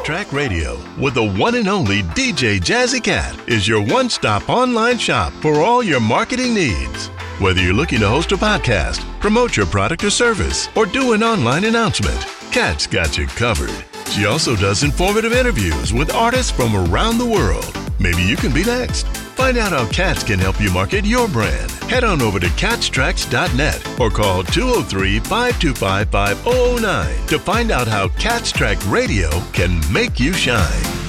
Track Radio with the one and only DJ Jazzy Cat is your one-stop online shop for all your marketing needs. Whether you're looking to host a podcast, promote your product or service, or do an online announcement, Cat's got you covered. She also does informative interviews with artists from around the world. Maybe you can be next. Find out how Cats can help you market your brand. Head on over to catstracks.net or call 203-525-5009 to find out how Cat's Track Radio can make you shine.